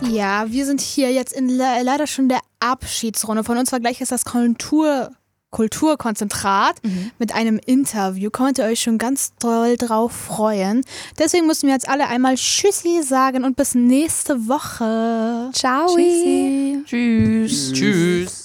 Ja, wir sind hier jetzt in leider schon der Abschiedsrunde. Von uns war gleich ist das Kulturkonzentrat mit einem Interview. Könnt ihr euch schon ganz doll drauf freuen. Deswegen müssen wir jetzt alle einmal Tschüssi sagen und bis nächste Woche. Ciao. Tschüssi. Tschüss. Tschüss.